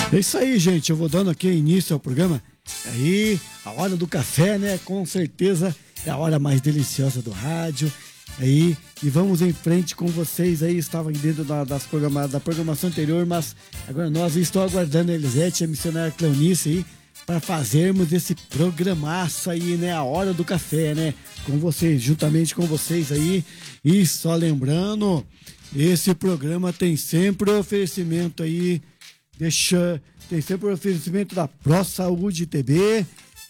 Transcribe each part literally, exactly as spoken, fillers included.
É isso aí, gente. Eu vou dando aqui início ao programa. Aí, a hora do café, né? Com certeza é a hora mais deliciosa do rádio. Aí, e vamos em frente com vocês aí. Estava dentro da, das programa, da programação anterior, mas agora nós estou aguardando a Elisete e a missionária Cleonice aí para fazermos esse programaço aí, né? A hora do café, né? Com vocês, juntamente com vocês aí. E só lembrando, esse programa tem sempre oferecimento aí. Deixa, tem sempre o oferecimento da Pro Saúde T B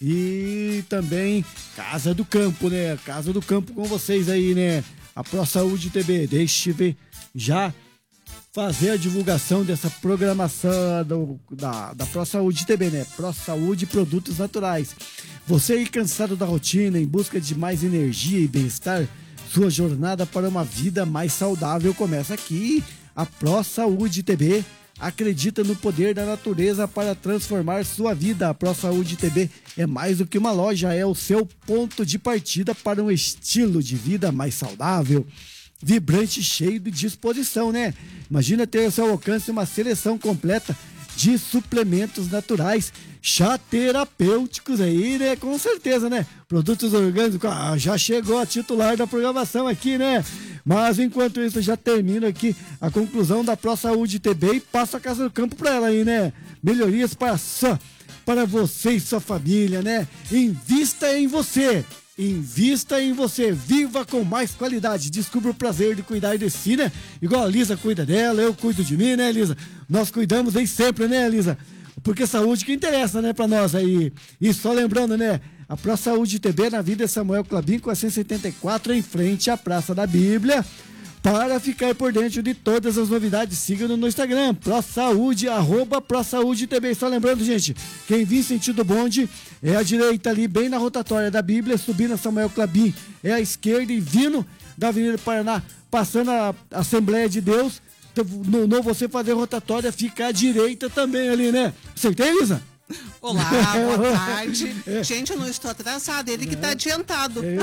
e também Casa do Campo, né? Casa do Campo com vocês aí, né? A Pro Saúde T B. Deixa eu ver, já fazer a divulgação dessa programação do, da, da Pro Saúde T B, né? Pro Saúde Produtos Naturais. Você aí cansado da rotina, em busca de mais energia e bem-estar, sua jornada para uma vida mais saudável começa aqui. A Pro Saúde T B acredita no poder da natureza para transformar sua vida. A Pro Saúde T B é mais do que uma loja, é o seu ponto de partida para um estilo de vida mais saudável, vibrante, cheio de disposição, né? Imagina ter ao seu alcance uma seleção completa de suplementos naturais, chá terapêuticos aí, né? Com certeza, né? Produtos orgânicos, ah, já chegou a titular da programação aqui, né? Mas enquanto isso, já termino aqui a conclusão da Pro Saúde T B e passo a Casa do Campo para ela aí, né? Melhorias para só, para você e sua família, né? Invista em você. Invista em você, viva com mais qualidade, descubra o prazer de cuidar de si, né? Igual a Lisa cuida dela, eu cuido de mim, né, Lisa? Nós cuidamos aí sempre, né, Lisa? Porque saúde que interessa, né, pra nós aí. E só lembrando, né, a Pro Saúde T B na Vida Samuel Clabin, quatrocentos e setenta e quatro, em frente à Praça da Bíblia. Para ficar por dentro de todas as novidades, siga-nos no Instagram, Pro Saúde, arroba Pro Saúde T B. Só lembrando, gente, quem vir sentido bonde é a direita ali, bem na rotatória da Bíblia, subindo a Samuel Clabin é a esquerda e vindo da Avenida Paraná, passando a Assembleia de Deus, no, no você fazer rotatória, fica à direita também ali, né? Acertei, Lisa? Olá, boa tarde. É. Gente, eu não estou atrasada, ele que está adiantado. É, eu,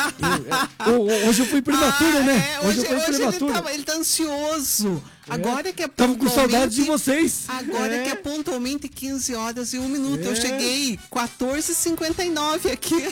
eu, eu, hoje eu fui prematuro, ah, né? É, hoje, hoje, eu fui hoje ele, tá, ele tá ansioso. É. Agora que é Tava com saudade de vocês. Agora é. que é pontualmente quinze horas e um minuto. É. Eu cheguei quatorze e cinquenta e nove aqui.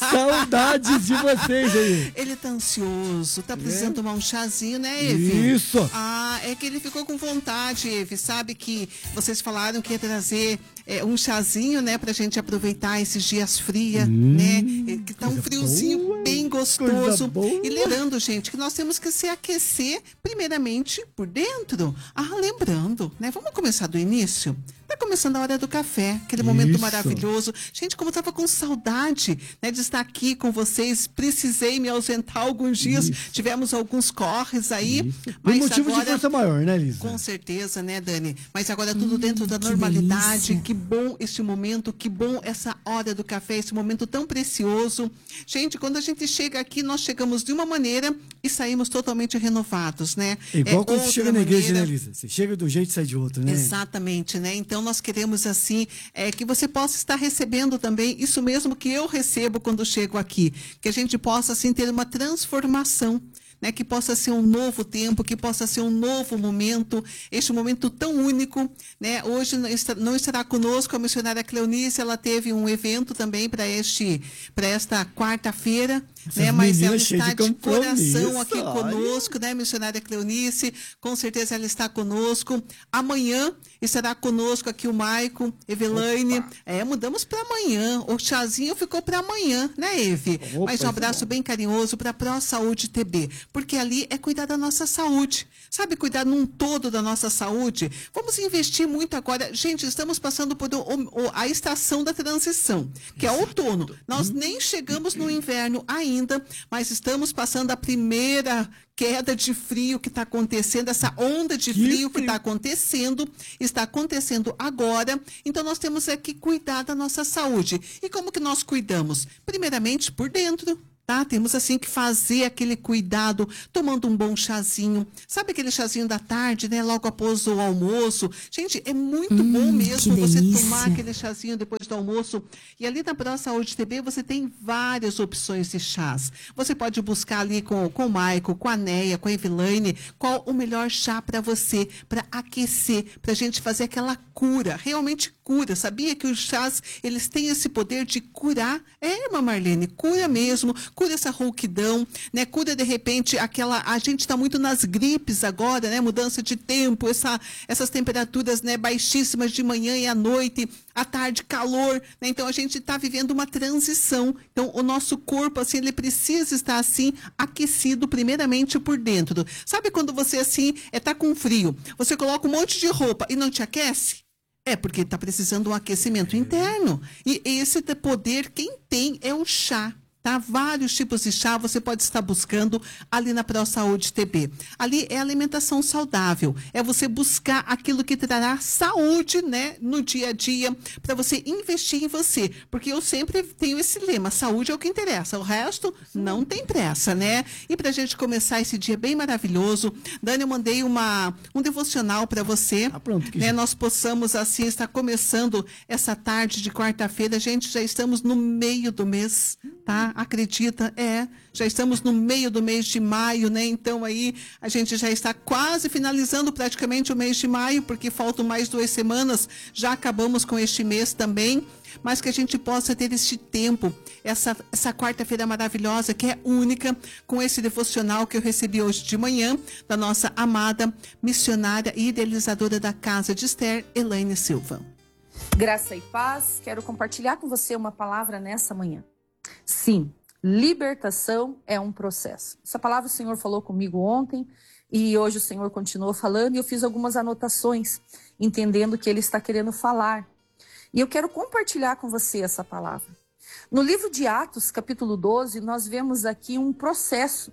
Saudades de vocês aí. Ele tá ansioso, tá precisando é. tomar um chazinho, né, Eve? Isso. Ah, é que ele ficou com vontade, Eve. Sabe que vocês falaram que ia trazer é, um chazinho, né, pra gente aproveitar esses dias frios, hum, né? Que tá um friozinho boa, bem gostoso. E lembrando, gente, que nós temos que se aquecer primeiramente por dentro. Ah, lembrando, né? Vamos começar do início? Tá começando a hora do café, aquele momento Isso. maravilhoso. Gente, como eu tava com saudade, né, de estar aqui com vocês, precisei me ausentar alguns dias, Isso. tivemos alguns corres aí. Isso. Mas motivo agora, de força maior, né, Lisa? Com certeza, né, Dani? Mas agora tudo hum, dentro da normalidade. Que, que bom este momento, que bom essa hora do café, esse momento tão precioso. Gente, quando a gente chega aqui, nós chegamos de uma maneira e saímos totalmente renovados, né? É igual é, quando você chega na igreja, maneira... né, Lisa? Você chega de um jeito e sai de outro, né? Exatamente, né? Então, nós queremos, assim, é, que você possa estar recebendo também isso mesmo que eu recebo quando chego aqui. Que a gente possa, assim, ter uma transformação, né? Que possa ser um novo tempo, que possa ser um novo momento, este momento tão único, né? Hoje não estará conosco a missionária Cleonice, ela teve um evento também para este, para esta quarta-feira, né? Mas ela está de, de coração aqui olha. conosco, né, missionária Cleonice? Com certeza ela está conosco. Amanhã estará conosco aqui o Maico, Evelaine. Opa. É, mudamos para amanhã. O chazinho ficou para amanhã, né, Eve? Opa, mas um abraço bem carinhoso para a Pro Saúde T B, porque ali é cuidar da nossa saúde. Sabe, cuidar num todo da nossa saúde? Vamos investir muito agora. Gente, estamos passando por o, o, a estação da transição, que é outono. Nós hum. nem chegamos no inverno ainda. Ainda, mas estamos passando a primeira queda de frio que está acontecendo, essa onda de frio que está acontecendo, está acontecendo agora. Então, nós temos é que cuidar da nossa saúde. E como que nós cuidamos? Primeiramente, por dentro. Tá? Temos assim que fazer aquele cuidado, tomando um bom chazinho. Sabe aquele chazinho da tarde, né? Logo após o almoço. Gente, é muito hum, bom mesmo você tomar aquele chazinho depois do almoço. E ali na Pro Saúde T V você tem várias opções de chás. Você pode buscar ali com, com o Maico, com a Neia, com a Eveline, qual o melhor chá para você, para aquecer, para a gente fazer aquela cura, realmente cura. Sabia que os chás, eles têm esse poder de curar? É, irmã Marlene, cura mesmo. Cura essa rouquidão, né? Cura, de repente, aquela... A gente está muito nas gripes agora, né? Mudança de tempo, essa, essas temperaturas, né, baixíssimas de manhã e à noite, à tarde, calor, né? Então, a gente está vivendo uma transição. Então, o nosso corpo, assim, ele precisa estar, assim, aquecido primeiramente por dentro. Sabe quando você, assim, está com frio, você coloca um monte de roupa e não te aquece? É porque está precisando de um aquecimento interno. E esse poder, quem tem é o chá. Tá? Vários tipos de chá você pode estar buscando ali na Pro Saúde T V. Ali é alimentação saudável, é você buscar aquilo que trará saúde, né, no dia a dia, para você investir em você. Porque eu sempre tenho esse lema, saúde é o que interessa, o resto não tem pressa, né? E para a gente começar esse dia bem maravilhoso, Dani, eu mandei uma, um devocional para você, ah, pronto, que né? já... Nós possamos assim estar começando essa tarde de quarta-feira, gente, já estamos no meio do mês, tá? Acredita, é, já estamos no meio do mês de maio, né? Então aí a gente já está quase finalizando praticamente o mês de maio, porque faltam mais duas semanas, já acabamos com este mês também, mas que a gente possa ter este tempo, essa, essa quarta-feira maravilhosa, que é única, com esse devocional que eu recebi hoje de manhã, da nossa amada missionária e idealizadora da Casa de Esther, Elaine Silva. Graça e paz, quero compartilhar com você uma palavra nessa manhã. Sim, libertação é um processo. Essa palavra o Senhor falou comigo ontem e hoje o Senhor continuou falando e eu fiz algumas anotações, entendendo o que Ele está querendo falar. E eu quero compartilhar com você essa palavra. No livro de Atos, capítulo doze, nós vemos aqui um processo.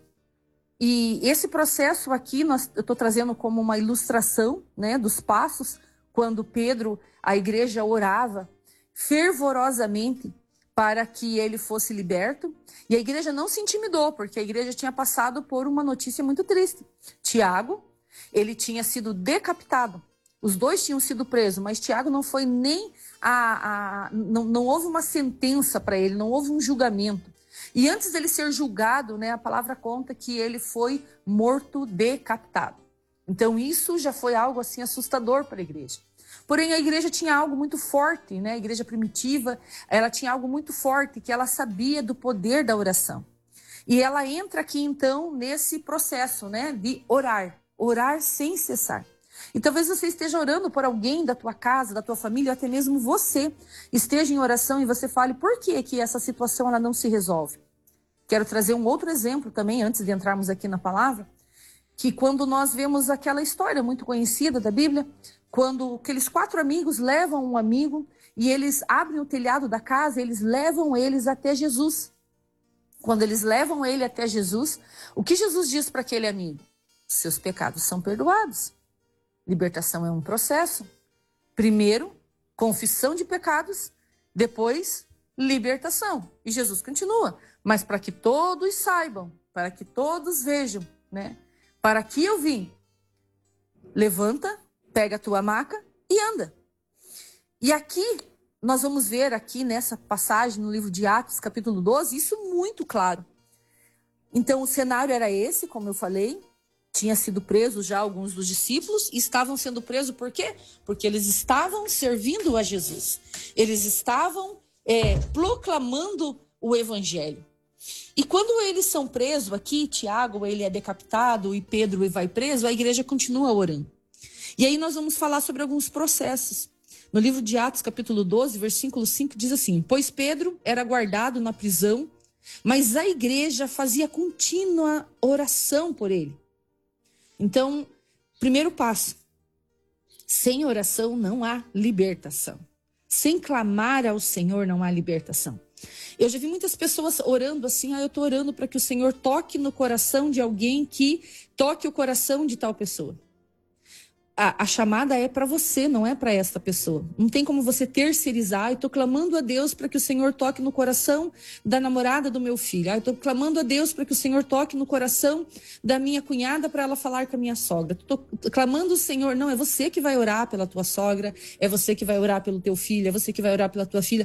E esse processo aqui, nós, eu estou trazendo como uma ilustração, né, dos passos, quando Pedro, a igreja orava fervorosamente para que ele fosse liberto. E a igreja não se intimidou, porque a igreja tinha passado por uma notícia muito triste. Tiago, ele tinha sido decapitado. Os dois tinham sido presos, mas Tiago não foi nem a... a não, não houve uma sentença para ele, não houve um julgamento. E antes dele ser julgado, né, a palavra conta que ele foi morto decapitado. Então isso já foi algo assim assustador para a igreja. Porém, a igreja tinha algo muito forte, né? A igreja primitiva, ela tinha algo muito forte, que ela sabia do poder da oração. E ela entra aqui, então, nesse processo, né? De orar, orar sem cessar. E talvez você esteja orando por alguém da tua casa, da tua família, ou até mesmo você esteja em oração e você fale, por que que essa situação ela não se resolve? Quero trazer um outro exemplo também, antes de entrarmos aqui na palavra, que quando nós vemos aquela história muito conhecida da Bíblia, quando aqueles quatro amigos levam um amigo e eles abrem o telhado da casa, eles levam eles até Jesus. Quando eles levam ele até Jesus, o que Jesus diz para aquele amigo? Seus pecados são perdoados. Libertação é um processo. Primeiro, confissão de pecados, depois, libertação. E Jesus continua, mas para que todos saibam, para que todos vejam, né? Para que eu vim, levanta, pega a tua maca e anda. E aqui, nós vamos ver aqui nessa passagem no livro de Atos, capítulo doze, isso muito claro. Então, o cenário era esse, como eu falei, tinha sido preso já alguns dos discípulos e estavam sendo presos por quê? Porque eles estavam servindo a Jesus. Eles estavam é, proclamando o evangelho. E quando eles são presos aqui, Tiago, ele é decapitado e Pedro vai preso, a igreja continua orando. E aí nós vamos falar sobre alguns processos. No livro de Atos, capítulo doze, versículo cinco, diz assim, pois Pedro era guardado na prisão, mas a igreja fazia contínua oração por ele. Então, primeiro passo, sem oração não há libertação. Sem clamar ao Senhor não há libertação. Eu já vi muitas pessoas orando assim, ah, eu estou orando para que o Senhor toque no coração de alguém que toque o coração de tal pessoa. a, a chamada é para você, não é para esta pessoa. Não tem como você terceirizar. Eu estou clamando a Deus para que o Senhor toque no coração da namorada do meu filho. Ah, eu estou clamando a Deus para que o Senhor toque no coração da minha cunhada para ela falar com a minha sogra. Estou clamando o Senhor. Não, é você que vai orar pela tua sogra, é você que vai orar pelo teu filho, é você que vai orar pela tua filha.